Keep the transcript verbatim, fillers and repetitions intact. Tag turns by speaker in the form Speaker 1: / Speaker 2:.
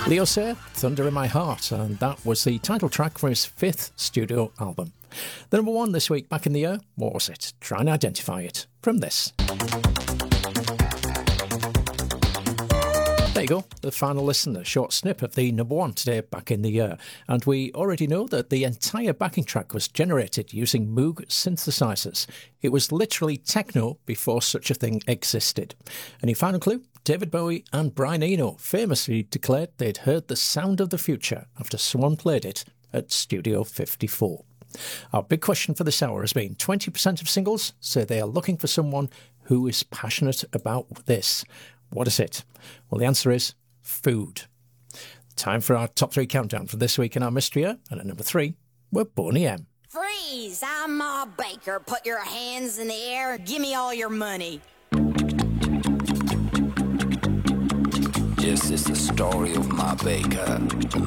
Speaker 1: Leo Sayer, Thunder in My Heart, and that was the title track for his fifth studio album. The number one this week back in the year, what was it? Try and identify it from this. There you go, the final listen, a short snip of the number one today back in the year. And we already know that the entire backing track was generated using Moog synthesizers. It was literally techno before such a thing existed. Any final clue? David Bowie and Brian Eno famously declared they'd heard the sound of the future after someone played it at Studio fifty-four. Our big question for this hour has been twenty percent of singles say they are looking for someone who is passionate about this. What is it? Well, the answer is food. Time for our top three countdown for this week in our mystery year. And at number three, we're Boney M.
Speaker 2: Freeze! I'm Ma Baker. Put your hands in the air. Give me all your money.
Speaker 3: This is the story of Ma Baker,